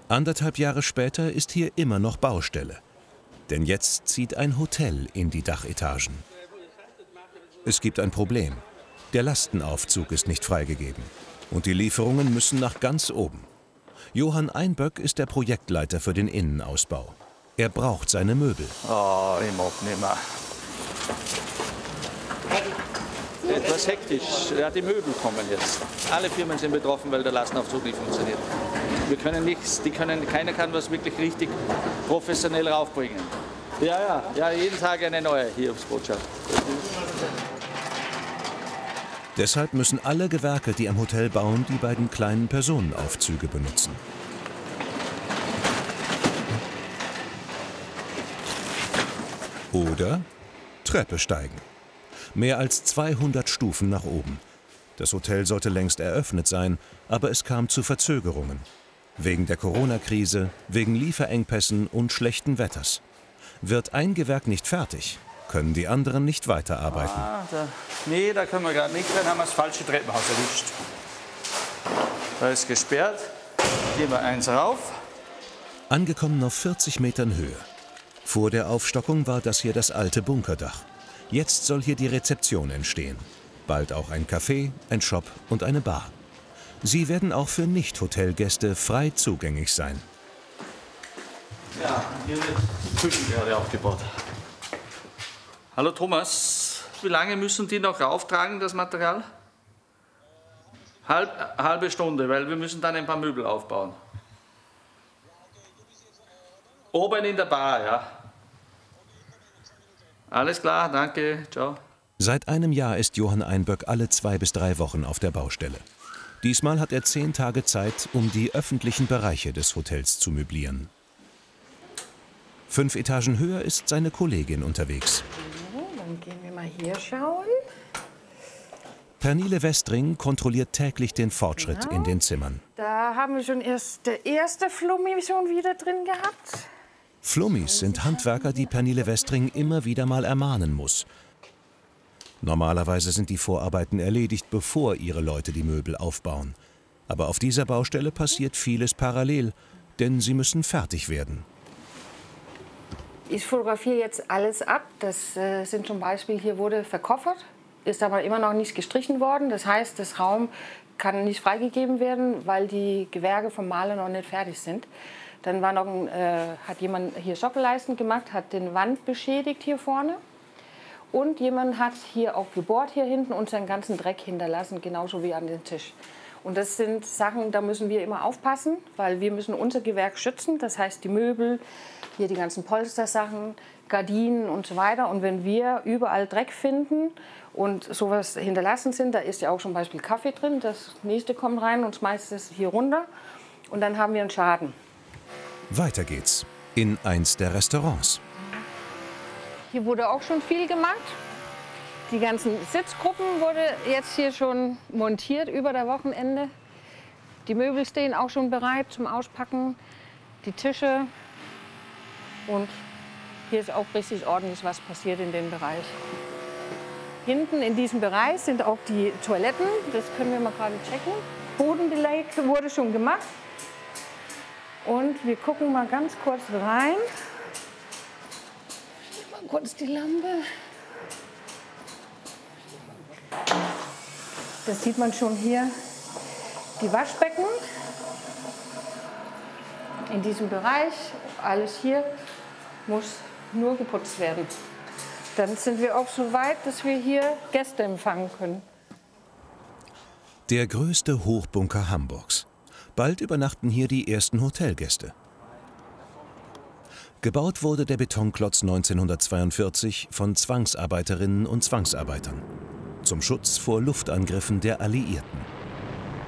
Anderthalb Jahre später ist hier immer noch Baustelle. Denn jetzt zieht ein Hotel in die Dachetagen. Es gibt ein Problem. Der Lastenaufzug ist nicht freigegeben. Und die Lieferungen müssen nach ganz oben. Johann Einböck ist der Projektleiter für den Innenausbau. Er braucht seine Möbel. Oh, ich mag nicht mehr. Etwas hektisch. Ja, die Möbel kommen jetzt. Alle Firmen sind betroffen, weil der Lastenaufzug nicht funktioniert. Wir können nichts, keiner kann was wirklich richtig professionell raufbringen. Ja, jeden Tag eine neue Hiobsbotschaft. Deshalb müssen alle Gewerke, die am Hotel bauen, die beiden kleinen Personenaufzüge benutzen. Oder Treppe steigen. Mehr als 200 Stufen nach oben. Das Hotel sollte längst eröffnet sein, aber es kam zu Verzögerungen. Wegen der Corona-Krise, wegen Lieferengpässen und schlechten Wetters. Wird ein Gewerk nicht fertig, können die anderen nicht weiterarbeiten. Nee, da können wir gerade nicht, dann haben wir das falsche Treppenhaus erwischt. Da ist gesperrt, gehen wir eins rauf. Angekommen auf 40 Metern Höhe. Vor der Aufstockung war das hier das alte Bunkerdach. Jetzt soll hier die Rezeption entstehen. Bald auch ein Café, ein Shop und eine Bar. Sie werden auch für Nicht-Hotelgäste frei zugänglich sein. Ja, hier wird die Küche gerade aufgebaut. Hallo Thomas, wie lange müssen die noch rauftragen, das Material? Halbe Stunde, weil wir müssen dann ein paar Möbel aufbauen. Oben in der Bar, ja. Alles klar, danke, ciao. Seit einem Jahr ist Johann Einböck alle 2 bis 3 Wochen auf der Baustelle. Diesmal hat er 10 Tage Zeit, um die öffentlichen Bereiche des Hotels zu möblieren. 5 Etagen höher ist seine Kollegin unterwegs. So, dann gehen wir mal hier schauen. Pernille Westring kontrolliert täglich den Fortschritt in den Zimmern. Da haben wir schon der erste Flummi schon wieder drin gehabt. Flummis sind Handwerker, die Pernille Westring immer wieder mal ermahnen muss. Normalerweise sind die Vorarbeiten erledigt, bevor ihre Leute die Möbel aufbauen. Aber auf dieser Baustelle passiert vieles parallel, denn sie müssen fertig werden. Ich fotografiere jetzt alles ab. Das sind zum Beispiel, hier wurde verkoffert, ist aber immer noch nicht gestrichen worden. Das heißt, das Raum kann nicht freigegeben werden, weil die Gewerke vom Maler noch nicht fertig sind. Dann war noch hat jemand hier Sockelleisten gemacht, hat den Wand beschädigt hier vorne. Und jemand hat hier auch gebohrt hier hinten und seinen ganzen Dreck hinterlassen, genauso wie an den Tisch. Und das sind Sachen, da müssen wir immer aufpassen, weil wir müssen unser Gewerk schützen. Das heißt die Möbel, hier die ganzen Polstersachen, Gardinen und so weiter. Und wenn wir überall Dreck finden und sowas hinterlassen sind, da ist ja auch zum Beispiel Kaffee drin, das nächste kommt rein und schmeißt es hier runter und dann haben wir einen Schaden. Weiter geht's in eins der Restaurants. Hier wurde auch schon viel gemacht. Die ganzen Sitzgruppen wurde jetzt hier schon montiert über das Wochenende. Die Möbel stehen auch schon bereit zum Auspacken, die Tische. Und hier ist auch richtig ordentlich was passiert in dem Bereich. Hinten in diesem Bereich sind auch die Toiletten. Das können wir mal gerade checken. Bodenbeleg wurde schon gemacht. Und wir gucken mal ganz kurz rein. Mal kurz die Lampe. Das sieht man schon hier. Die Waschbecken in diesem Bereich. Alles hier muss nur geputzt werden. Dann sind wir auch so weit, dass wir hier Gäste empfangen können. Der größte Hochbunker Hamburgs. Bald übernachten hier die ersten Hotelgäste. Gebaut wurde der Betonklotz 1942 von Zwangsarbeiterinnen und Zwangsarbeitern. Zum Schutz vor Luftangriffen der Alliierten.